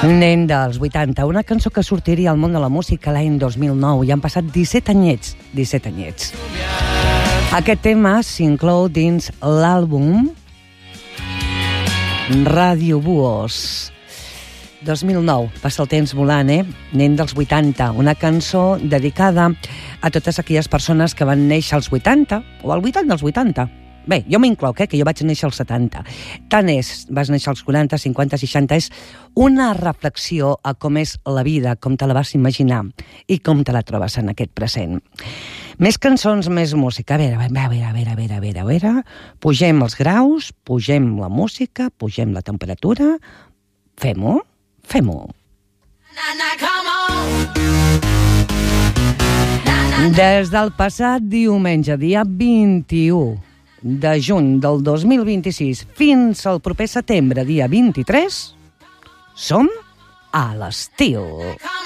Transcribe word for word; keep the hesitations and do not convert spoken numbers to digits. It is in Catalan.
Nen dels vuitanta, una cançó que sortiria al món de la música l'any dos mil nou. I han passat disset anyets, disset anyets. Aquest tema s'inclou dins l'àlbum Radio Buos. dos mil nou, passa el temps volant, eh? Nen dels vuitanta, una cançó dedicada a totes aquelles persones que van néixer als vuitanta, o al voltant dels vuitanta. Bé, jo m'incloc, eh, que jo vaig néixer als setanta. Tant és, vas néixer als quaranta, cinquanta, seixanta, és una reflexió a com és la vida, com te la vas imaginar i com te la trobes en aquest present. Més cançons, més música. A veure, a veure, a veure, a veure, a veure, a veure, a veure. Pugem els graus, pugem la música, pugem la temperatura. Fem-ho, fem-ho. Des del passat diumenge, dia vint-i-u de juny del dos mil vint-i-sis fins al proper setembre, dia vint-i-tres, som a l'estiu.